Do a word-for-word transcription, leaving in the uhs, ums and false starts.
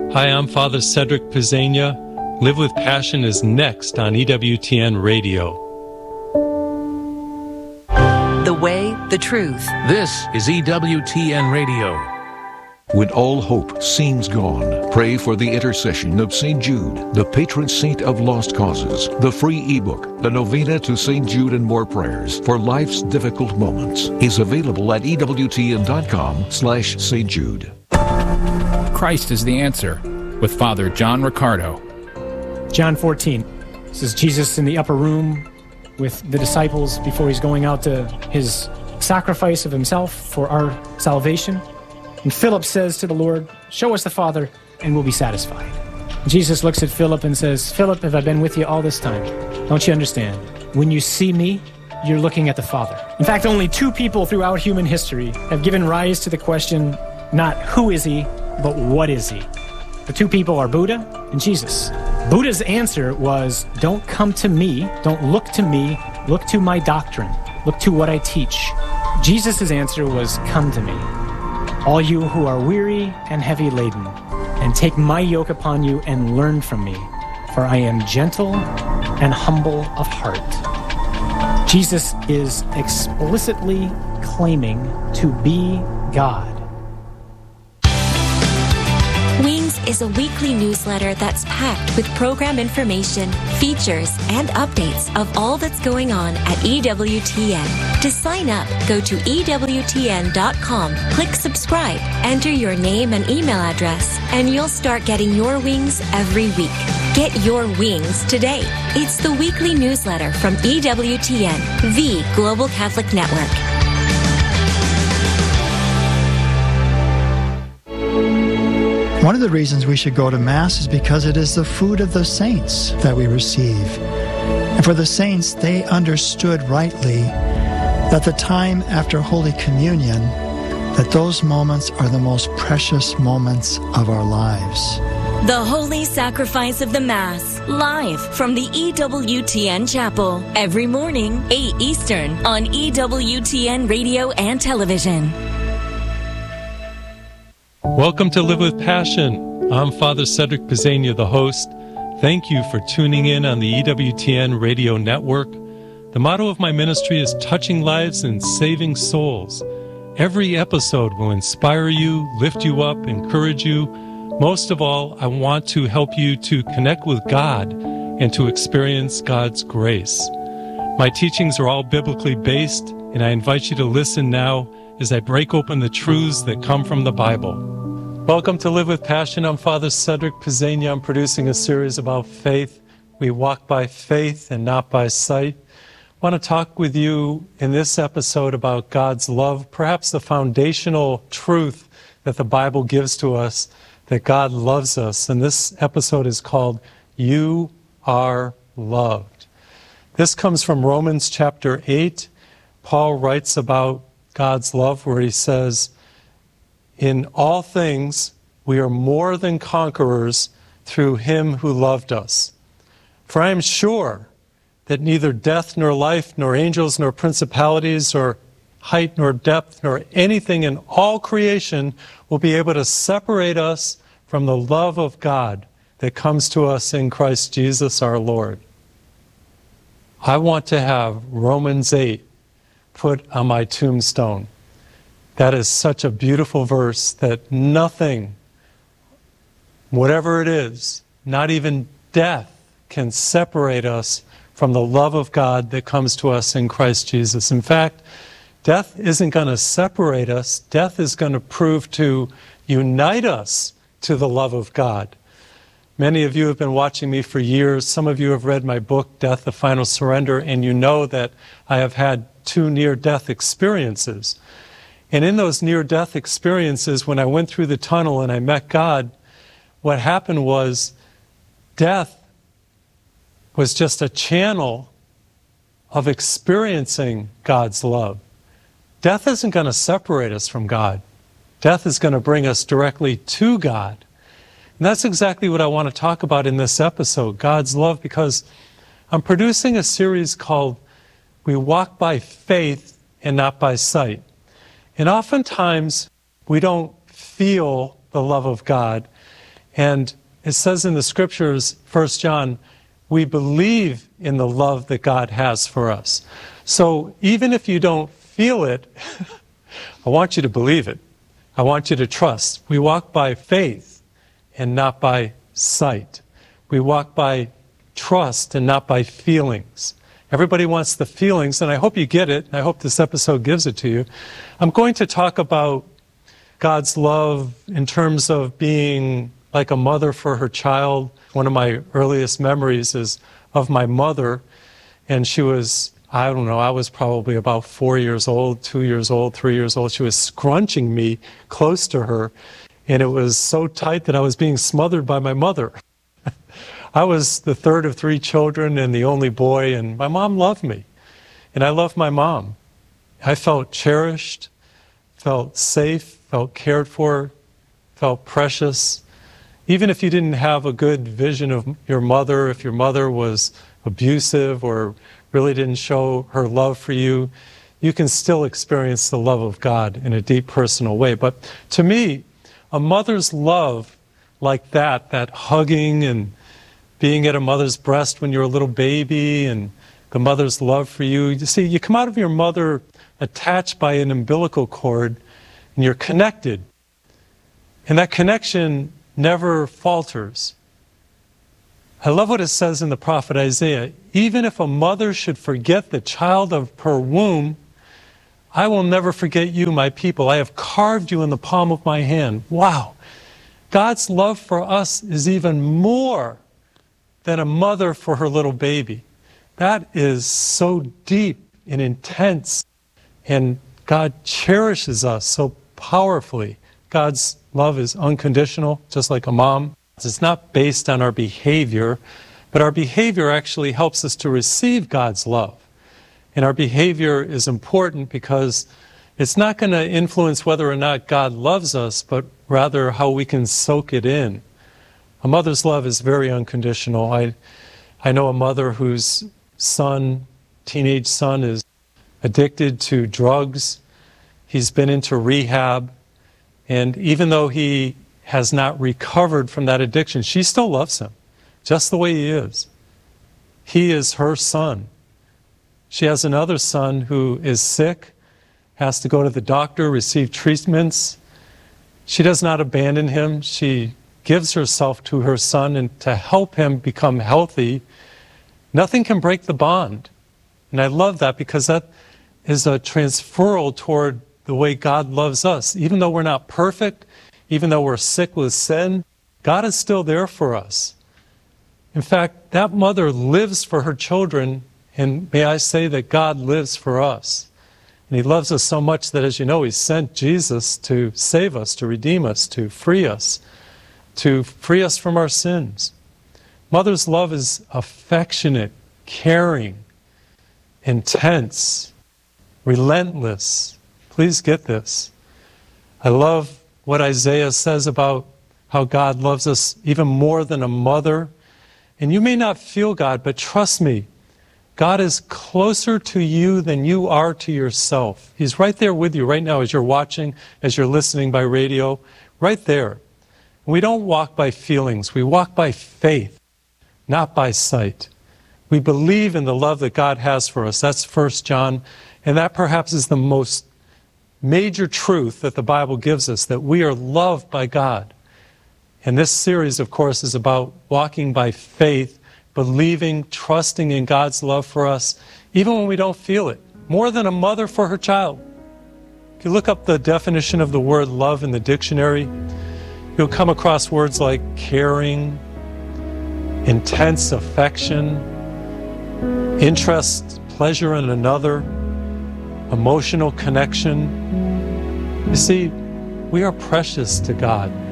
Hi, I'm Father Cedric Pizzania. Live with Passion is next on E W T N Radio. The way, the truth. This is E W T N Radio. When all hope seems gone, pray for the intercession of Saint Jude, the patron saint of lost causes. The free ebook, The Novena to Saint Jude and More Prayers for Life's Difficult Moments, is available at ewtn.com slash Saint Jude. Christ is the Answer with Father John Riccardo. John fourteen. This is Jesus in the upper room with the disciples before he's going out to his sacrifice of himself for our salvation. And Philip says to the Lord, "Show us the Father, and we'll be satisfied." Jesus looks at Philip and says, "Philip, have I been with you all this time? Don't you understand? When you see me, you're looking at the Father." In fact, only two people throughout human history have given rise to the question, not who is he, but what is he? The two people are Buddha and Jesus. Buddha's answer was, don't come to me, don't look to me, look to my doctrine, look to what I teach. Jesus' answer was, come to me, all you who are weary and heavy laden, and take my yoke upon you and learn from me, for I am gentle and humble of heart. Jesus is explicitly claiming to be God. Wings is a weekly newsletter that's packed with program information, features, and updates of all that's going on at E W T N. To sign up, go to E W T N dot com, click subscribe, enter your name and email address, and you'll start getting your wings every week. Get your wings today. It's the weekly newsletter from E W T N, the Global Catholic Network. One of the reasons we should go to Mass is because it is the food of the saints that we receive. And for the saints, they understood rightly that the time after Holy Communion, that those moments are the most precious moments of our lives. The Holy Sacrifice of the Mass, live from the E W T N Chapel, every morning, eight Eastern, on E W T N Radio and Television. Welcome to Live with Passion. I'm Father Cedric Pizzania, the host. Thank you for tuning in on the E W T N radio network. The motto of my ministry is touching lives and saving souls. Every episode will inspire you, lift you up, encourage you. Most of all, I want to help you to connect with God and to experience God's grace. My teachings are all biblically based, and I invite you to listen now as I break open the truths that come from the Bible. Welcome to Live with Passion. I'm Father Cedric Pizzania. I'm producing a series about faith. We walk by faith and not by sight. I want to talk with you in this episode about God's love, perhaps the foundational truth that the Bible gives to us, that God loves us. And this episode is called You Are Loved. This comes from Romans chapter eight. Paul writes about God's love where he says, in all things, we are more than conquerors through him who loved us. For I am sure that neither death nor life, nor angels, nor principalities, or height, nor depth, nor anything in all creation will be able to separate us from the love of God that comes to us in Christ Jesus our Lord. I want to have Romans eight put on my tombstone. That is such a beautiful verse that nothing, whatever it is, not even death, can separate us from the love of God that comes to us in Christ Jesus. In fact, death isn't going to separate us. Death is going to prove to unite us to the love of God. Many of you have been watching me for years. Some of you have read my book, Death, the Final Surrender, and you know that I have had two near-death experiences. And in those near-death experiences, when I went through the tunnel and I met God, what happened was death was just a channel of experiencing God's love. Death isn't going to separate us from God. Death is going to bring us directly to God. And that's exactly what I want to talk about in this episode, God's love, because I'm producing a series called We Walk by Faith and Not by Sight. And oftentimes, we don't feel the love of God. And it says in the scriptures, First John, we believe in the love that God has for us. So even if you don't feel it, I want you to believe it. I want you to trust. We walk by faith and not by sight. We walk by trust and not by feelings. Everybody wants the feelings, and I hope you get it. I hope this episode gives it to you. I'm going to talk about God's love in terms of being like a mother for her child. One of my earliest memories is of my mother, and she was, I don't know, I was probably about four years old, two years old, three years old. She was scrunching me close to her, and it was so tight that I was being smothered by my mother. I was the third of three children and the only boy, and my mom loved me, and I loved my mom. I felt cherished, felt safe, felt cared for, felt precious. Even if you didn't have a good vision of your mother, if your mother was abusive or really didn't show her love for you, you can still experience the love of God in a deep personal way. But to me, a mother's love like that, that hugging and being at a mother's breast when you're a little baby and the mother's love for you, you see, you come out of your mother attached by an umbilical cord and you're connected. And that connection never falters. I love what it says in the prophet Isaiah. Even if a mother should forget the child of her womb, I will never forget you, my people. I have carved you in the palm of my hand. Wow. God's love for us is even more than a mother for her little baby. That is so deep and intense. And God cherishes us so powerfully. God's love is unconditional, just like a mom. It's not based on our behavior, but our behavior actually helps us to receive God's love. And our behavior is important because it's not going to influence whether or not God loves us, but rather how we can soak it in. A mother's love is very unconditional. I, I know a mother whose son, teenage son, is addicted to drugs. He's been into rehab. And even though he has not recovered from that addiction, she still loves him, just the way he is. He is her son. She has another son who is sick, has to go to the doctor, receive treatments. She does not abandon him. She gives herself to her son and to help him become healthy. Nothing can break the bond. And I love that because that is a transferal toward the way God loves us. Even though we're not perfect, even though we're sick with sin, God is still there for us. In fact, that mother lives for her children, and may I say that God lives for us. And He loves us so much that, as you know, He sent Jesus to save us, to redeem us, to free us, to free us from our sins. Mother's love is affectionate, caring, intense, relentless. Please get this. I love what Isaiah says about how God loves us even more than a mother. And you may not feel God, but trust me, God is closer to you than you are to yourself. He's right there with you right now as you're watching, as you're listening by radio, right there. We don't walk by feelings. We walk by faith, not by sight. We believe in the love that God has for us. That's First John. And that perhaps is the most major truth that the Bible gives us, that we are loved by God. And this series, of course, is about walking by faith, believing, trusting in God's love for us, even when we don't feel it. More than a mother for her child. If you look up the definition of the word love in the dictionary, you'll come across words like caring, intense affection, interest, pleasure in another, emotional connection. You see, we are precious to God.